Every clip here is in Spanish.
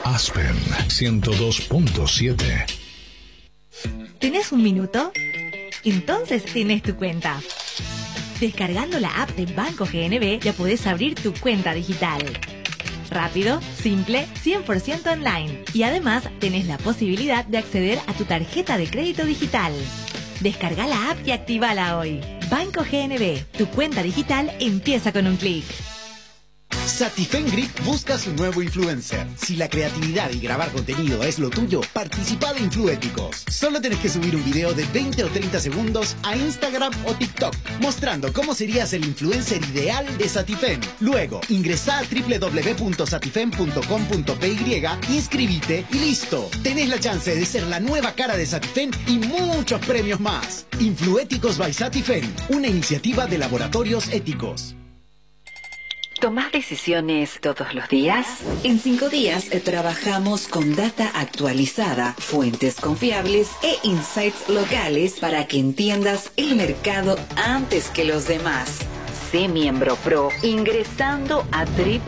Aspen 102.7. ¿Tenés un minuto? Entonces tenés tu cuenta. Descargando la app de Banco GNB ya podés abrir tu cuenta digital. Rápido, simple, 100% online. Y además tenés la posibilidad de acceder a tu tarjeta de crédito digital. Descarga la app y actívala hoy. Banco GNB, tu cuenta digital empieza con un clic. Satifen Grip busca su nuevo influencer. Si la creatividad y grabar contenido es lo tuyo, participa de Influéticos. Solo tenés que subir un video de 20 o 30 segundos a Instagram o TikTok, mostrando cómo serías el influencer ideal de Satifen. Luego, ingresá a www.satifen.com.py, inscribite y listo. Tenés la chance de ser la nueva cara de Satifen y muchos premios más. Influéticos by Satifen, una iniciativa de Laboratorios Éticos. ¿Tomás decisiones todos los días? En 5 días trabajamos con data actualizada, fuentes confiables e insights locales para que entiendas el mercado antes que los demás. Sé miembro pro ingresando a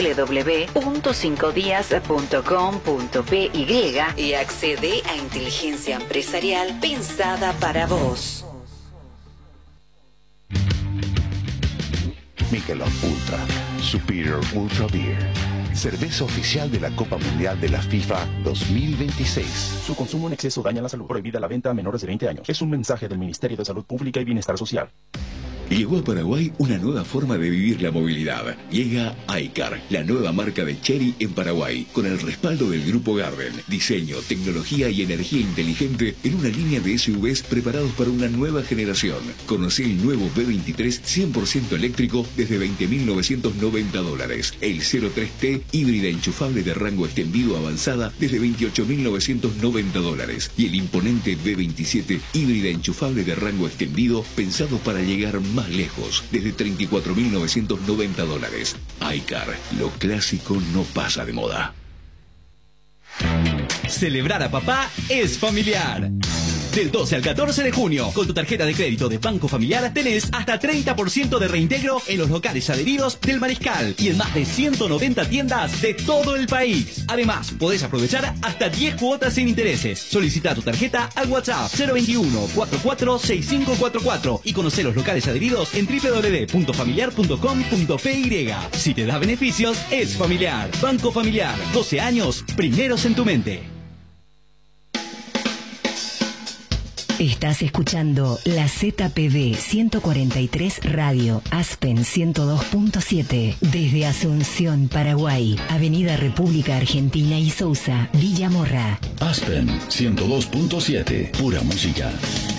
www.5dias.com.py y accede a inteligencia empresarial pensada para vos. Michelob Ultra, Superior Ultra Beer, cerveza oficial de la Copa Mundial de la FIFA 2026. Su consumo en exceso daña la salud. Prohibida la venta a menores de 20 años. Es un mensaje del Ministerio de Salud Pública y Bienestar Social. Llegó a Paraguay una nueva forma de vivir la movilidad. Llega iCar, la nueva marca de Chery en Paraguay, con el respaldo del Grupo Garden. Diseño, tecnología y energía inteligente en una línea de SUVs preparados para una nueva generación. Conocí el nuevo B23 100% eléctrico desde $20.990. El 03T híbrida enchufable de rango extendido avanzada desde $28.990. Y el imponente B27 híbrida enchufable de rango extendido pensado para llegar más lejos, desde $34.990. iCar, lo clásico no pasa de moda. Celebrar a papá es familiar. Del 12 al 14 de junio, con tu tarjeta de crédito de Banco Familiar, tenés hasta 30% de reintegro en los locales adheridos del Mariscal y en más de 190 tiendas de todo el país. Además, podés aprovechar hasta 10 cuotas sin intereses. Solicita tu tarjeta al WhatsApp 021-446544 y conoce los locales adheridos en www.familiar.com.py. Si te da beneficios, es familiar. Banco Familiar, 12 años, primeros en tu mente. Estás escuchando la ZPD 143 Radio, Aspen 102.7, desde Asunción, Paraguay, Avenida República Argentina y Sousa, Villa Morra. Aspen 102.7, pura música.